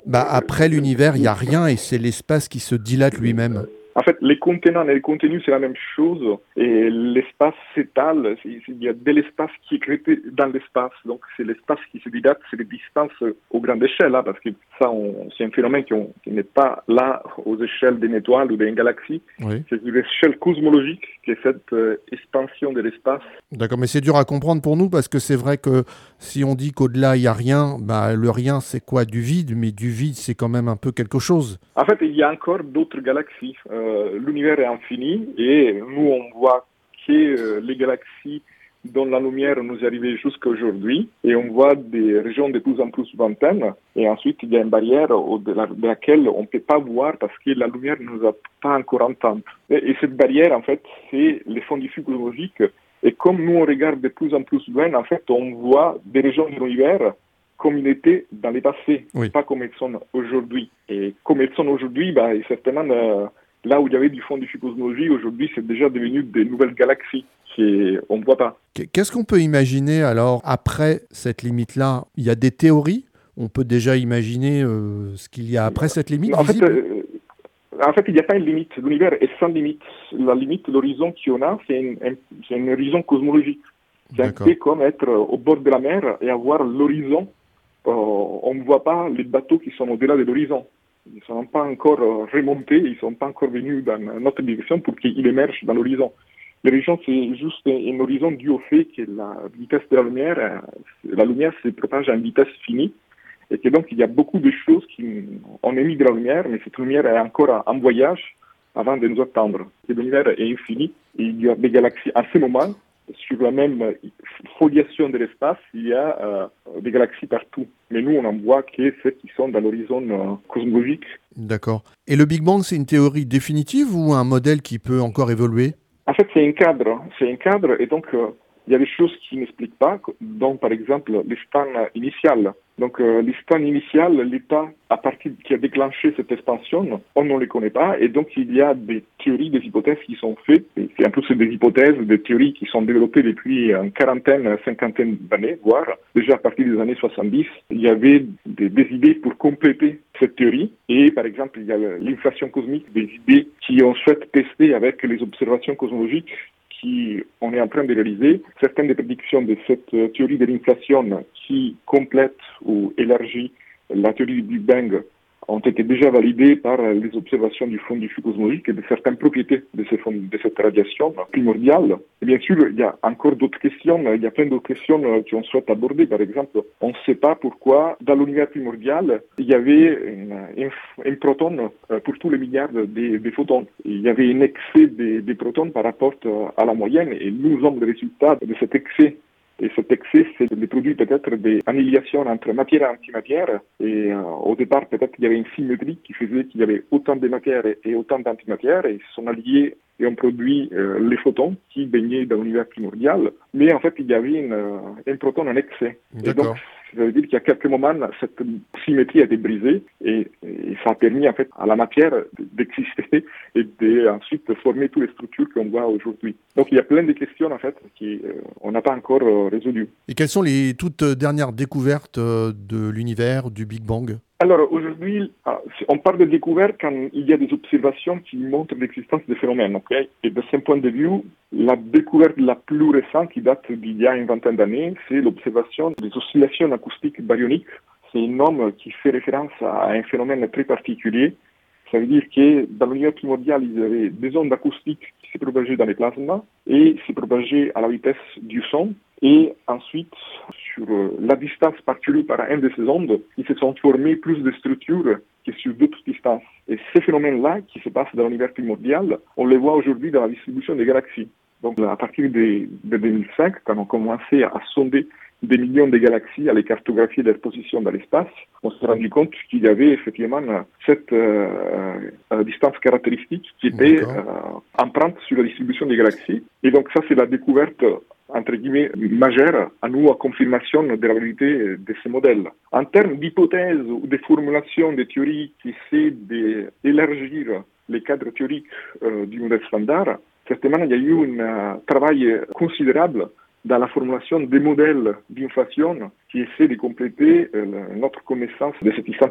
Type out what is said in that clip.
Après l'univers, il n'y a rien et c'est l'espace qui se dilate lui-même. En fait, les contenants et les contenus, c'est la même chose. Et l'espace s'étale. Il y a de l'espace qui est créé dans l'espace. Donc, c'est l'espace qui se dilate, c'est les distances aux grandes échelles. Parce que ça, c'est un phénomène qui n'est pas là aux échelles d'une étoile ou d'une galaxie. Oui. C'est une échelle cosmologique qui est cette expansion de l'espace. D'accord, mais c'est dur à comprendre pour nous parce que c'est vrai que si on dit qu'au-delà, il n'y a rien, le rien, c'est quoi? Du vide, mais du vide, c'est quand même un peu quelque chose. En fait, il y a encore d'autres galaxies. L'univers est infini et nous, on voit que les galaxies dont la lumière nous est arrivée jusqu'à aujourd'hui et on voit des régions de plus en plus lointaines et ensuite il y a une barrière au-delà de laquelle on ne peut pas voir parce que la lumière ne nous a pas encore entendus. Et cette barrière, en fait, c'est les fonds diffus cosmologiques et comme nous, on regarde de plus en plus loin, en fait, on voit des régions de l'univers comme ils étaient dans le passé, Oui. pas comme elles sont aujourd'hui. Et comme elles sont aujourd'hui, certainement, là où il y avait du fond diffus cosmologique, aujourd'hui, c'est déjà devenu des nouvelles galaxies qu'on ne voit pas. Qu'est-ce qu'on peut imaginer alors après cette limite-là? Il y a des théories? On peut déjà imaginer ce qu'il y a après cette limite visible? En fait, il n'y a pas une limite. L'univers est sans limite. La limite, l'horizon qu'on a, c'est un horizon cosmologique. C'est un peu comme être au bord de la mer et avoir l'horizon. On ne voit pas les bateaux qui sont au-delà de l'horizon. Ils ne sont pas encore remontés, ils ne sont pas encore venus dans notre direction pour qu'ils émergent dans l'horizon. L'horizon, c'est juste un horizon dû au fait que la vitesse de la lumière se propage à une vitesse finie et que donc il y a beaucoup de choses qu'on émet de la lumière, mais cette lumière est encore en voyage avant de nous attendre. L'univers est infini et il y a des galaxies à ce moment. Sur la même foliation de l'espace, il y a des galaxies partout. Mais nous, on n'en voit que celles qui sont dans l'horizon cosmologique. D'accord. Et le Big Bang, c'est une théorie définitive ou un modèle qui peut encore évoluer? En fait, c'est un cadre. C'est un cadre et donc il y a des choses qui n'expliquent pas, dont par exemple l'espace initial. Donc l'espace initial, l'état à partir qui a déclenché cette expansion, on ne les connaît pas et donc il y a des théories, des hypothèses qui sont faites. C'est en plus des hypothèses, des théories qui sont développées depuis une quarantaine, cinquantaine d'années, voire déjà à partir des années 70. Il y avait des idées pour compléter cette théorie et par exemple il y a l'inflation cosmique, des idées qui ont souhaité tester avec les observations cosmologiques on est en train de réaliser. Certaines des prédictions de cette théorie de l'inflation qui complète ou élargit la théorie du Big Bang ont été déjà validées par les observations du fond diffus cosmologique et de certaines propriétés de cette radiation primordiale. Et bien sûr, il y a encore d'autres questions. Il y a plein d'autres questions qu'on souhaite aborder. Par exemple, on ne sait pas pourquoi, dans l'univers primordial, il y avait un proton pour tous les milliards de photons. Il y avait un excès des protons par rapport à la moyenne et nous sommes le résultat de cet excès. Et cet excès, c'est le produit peut-être des annihilations entre matière et antimatière. Et au départ, peut-être qu'il y avait une symétrie qui faisait qu'il y avait autant de matière et autant d'antimatière. Et ils se sont alliés et ont produit les photons qui baignaient dans l'univers primordial. Mais en fait, il y avait un proton en excès. D'accord. Et donc, ça veut dire qu'à quelques moments, cette symétrie a été brisée et ça a permis en fait à la matière d'exister et ensuite former toutes les structures qu'on voit aujourd'hui. Donc il y a plein de questions en fait qu'on n'a pas encore résolues. Et quelles sont les toutes dernières découvertes de l'univers, du Big Bang? Alors aujourd'hui, on parle de découverte quand il y a des observations qui montrent l'existence des phénomènes. Okay. Et de ce point de vue, la découverte la plus récente qui date d'il y a une vingtaine d'années, c'est l'observation des oscillations acoustiques baryoniques. C'est un nom qui fait référence à un phénomène très particulier. Ça veut dire que dans l'univers primordial, il y avait des ondes acoustiques qui se propageaient dans les plasmas et se propageaient à la vitesse du son. Et ensuite, sur la distance parcourue par un de ces ondes, il se sont formées plus de structures que sur d'autres distances. Et ces phénomènes-là, qui se passent dans l'univers primordial, on les voit aujourd'hui dans la distribution des galaxies. Donc à partir de 2005, quand on commençait à sonder des millions de galaxies, à les cartographier leur position dans l'espace, on s'est rendu compte qu'il y avait effectivement cette distance caractéristique qui était empreinte sur la distribution des galaxies. Et donc ça, c'est la découverte entre guillemets, majeure à nous, à confirmation de la validité de ces modèles. En termes d'hypothèses ou de formulation de théories qui essaient d'élargir les cadres théoriques du modèle standard, certainement, il y a eu un travail considérable dans la formulation des modèles d'inflation qui essaient de compléter notre connaissance de cette distance